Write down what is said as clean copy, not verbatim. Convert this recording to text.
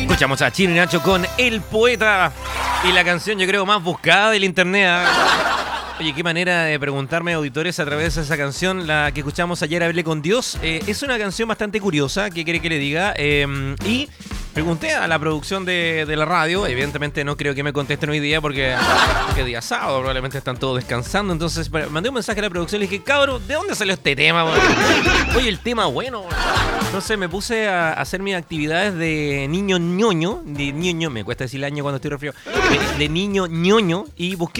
Escuchamos a Chino y Nacho con El Poeta y la canción yo creo más buscada del internet. Oye, qué manera de preguntarme, auditores, a través de esa canción, la que escuchamos ayer, Hablé con Dios. Es una canción bastante curiosa, ¿qué quiere que le diga? Y pregunté a la producción de la radio, evidentemente no creo que me contesten hoy día porque día sábado, probablemente están todos descansando. Entonces mandé un mensaje a la producción y le dije, cabrón, ¿de dónde salió este tema? Oye, el tema bueno. Entonces me puse a hacer mis actividades de niño ñoño, me cuesta decir el año cuando estoy resfriado, de niño ñoño, y busqué